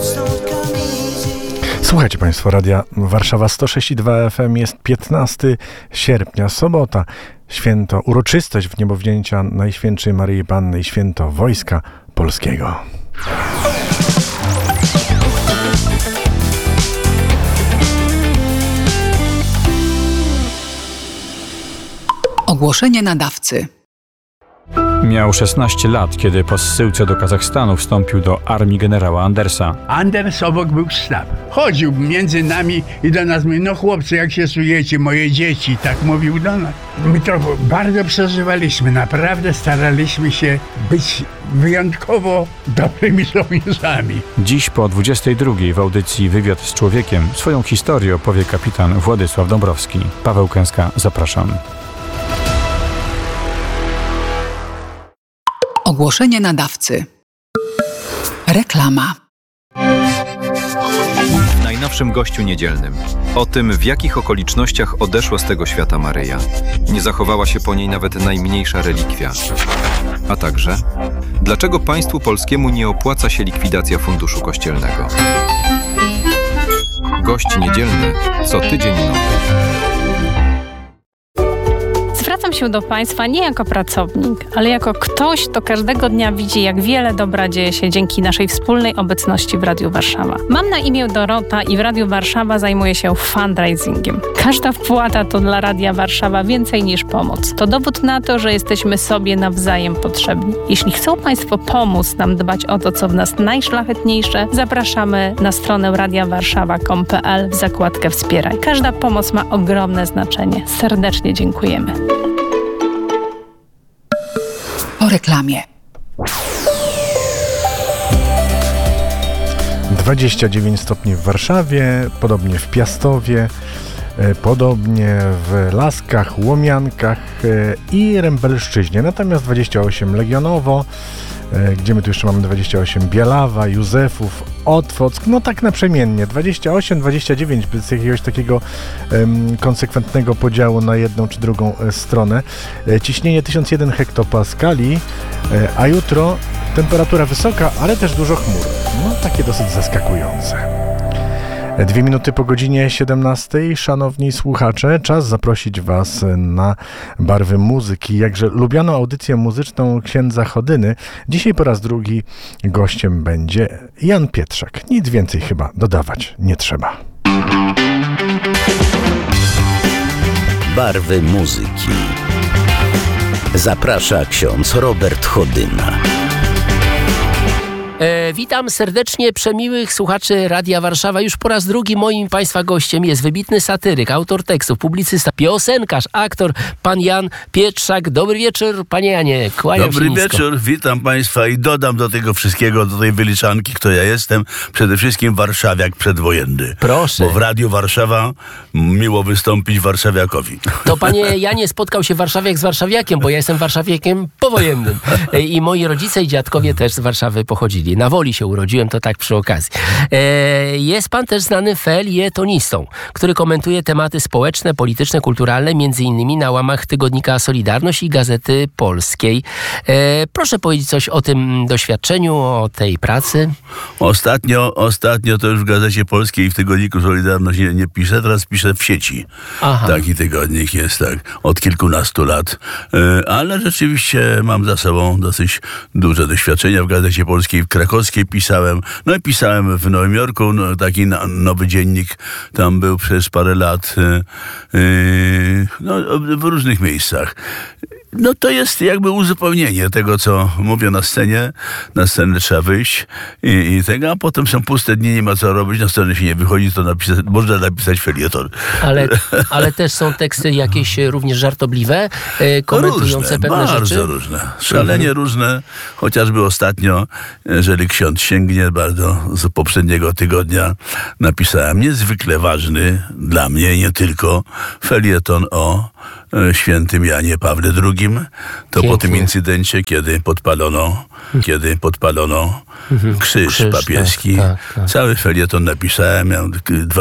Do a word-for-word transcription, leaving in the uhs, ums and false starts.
Słuchajcie Państwo, Radia Warszawa sto sześć i dwa F M. Jest piętnastego sierpnia, sobota, święto, uroczystość wniebowzięcia Najświętszej Maryi Panny i święto Wojska Polskiego. Ogłoszenie nadawcy. Miał szesnaście lat, kiedy po zsyłce do Kazachstanu wstąpił do armii generała Andersa. Anders obok był sztab. Chodził między nami i do nas mówi, no chłopcy, jak się czujecie, moje dzieci, tak mówił do nas. My to bardzo przeżywaliśmy, naprawdę staraliśmy się być wyjątkowo dobrymi żołnierzami. Dziś po dwudziestej drugiej w audycji Wywiad z człowiekiem swoją historię opowie kapitan Władysław Dąbrowski. Paweł Kęska, zapraszam. Ogłoszenie nadawcy. Reklama. W najnowszym gościu niedzielnym. O tym, w jakich okolicznościach odeszła z tego świata Maryja. Nie zachowała się po niej nawet najmniejsza relikwia. A także, dlaczego państwu polskiemu nie opłaca się likwidacja funduszu kościelnego. Gość niedzielny co tydzień nowy. Zwracam się do Państwa nie jako pracownik, ale jako ktoś, kto każdego dnia widzi, jak wiele dobra dzieje się dzięki naszej wspólnej obecności w Radiu Warszawa. Mam na imię Dorota i w Radiu Warszawa zajmuję się fundraisingiem. Każda wpłata to dla Radia Warszawa więcej niż pomoc. To dowód na to, że jesteśmy sobie nawzajem potrzebni. Jeśli chcą Państwo pomóc nam dbać o to, co w nas najszlachetniejsze, zapraszamy na stronę radia warszawa kropka com kropka p l w zakładkę Wspieraj. Każda pomoc ma ogromne znaczenie. Serdecznie dziękujemy. Po reklamie. dwadzieścia dziewięć stopni w Warszawie, podobnie w Piastowie, podobnie w Laskach, Łomiankach i Rembelszczyźnie. Natomiast dwadzieścia osiem Legionowo, gdzie my tu jeszcze mamy dwadzieścia osiem Bielawa, Józefów, Otwock, no tak naprzemiennie, dwadzieścia osiem, dwadzieścia dziewięć, bez jakiegoś takiego um, konsekwentnego podziału na jedną czy drugą e, stronę. E, ciśnienie tysiąc jeden hektopaskali, e, a jutro temperatura wysoka, ale też dużo chmur. No takie dosyć zaskakujące. Dwie minuty po godzinie siedemnastej. Szanowni słuchacze, czas zaprosić Was na barwy muzyki. Jakże lubianą audycję muzyczną księdza Chodyny. Dzisiaj po raz drugi gościem będzie Jan Pietrzak. Nic więcej chyba dodawać nie trzeba. Barwy muzyki. Zaprasza ksiądz Robert Chodyna. E, witam serdecznie przemiłych słuchaczy Radia Warszawa. Już po raz drugi moim Państwa gościem jest wybitny satyryk, autor tekstów, publicysta, piosenkarz, aktor, pan Jan Pietrzak. Dobry wieczór, panie Janie. Kłaniam Dobry się nisko. wieczór, witam Państwa i dodam do tego wszystkiego, do tej wyliczanki, kto ja jestem, przede wszystkim warszawiak przedwojenny. Proszę. Bo w Radiu Warszawa miło wystąpić warszawiakowi. To panie Janie spotkał się warszawiak z warszawiakiem, bo ja jestem warszawiakiem powojennym. E, I moi rodzice i dziadkowie też z Warszawy pochodzili. Na Woli się urodziłem, to tak przy okazji. E, jest pan też znanym felietonistą, który komentuje tematy społeczne, polityczne, kulturalne, między innymi na łamach tygodnika Solidarność i Gazety Polskiej. E, proszę powiedzieć coś o tym doświadczeniu, o tej pracy. Ostatnio, ostatnio to już w Gazecie Polskiej i w tygodniku Solidarność nie, nie piszę, teraz piszę w sieci. Aha. Taki tygodnik jest, tak, od kilkunastu lat. E, ale rzeczywiście mam za sobą dosyć duże doświadczenia w Gazecie Polskiej, w Krakowskiej pisałem, no i pisałem w Nowym Jorku, no, taki na, nowy dziennik tam był przez parę lat, yy, yy, no, w różnych miejscach. No to jest jakby uzupełnienie tego, co mówię na scenie. Na scenę trzeba wyjść i, i tego, a potem są puste dni, nie ma co robić, na scenę się nie wychodzi, to napisać, można napisać felieton. Ale, ale też są teksty jakieś również żartobliwe, e, komentujące różne, pewne bardzo rzeczy? Bardzo różne, szalenie mhm. różne, chociażby ostatnio, jeżeli ksiądz sięgnie bardzo z poprzedniego tygodnia, napisałem niezwykle ważny dla mnie, nie tylko, felieton o świętym Janie Pawle drugim. To Pięknie. Po tym incydencie, kiedy podpalono, kiedy podpalono mhm. krzyż, krzyż papieski. Tak, tak, tak. Cały felieton napisałem, miałem dwa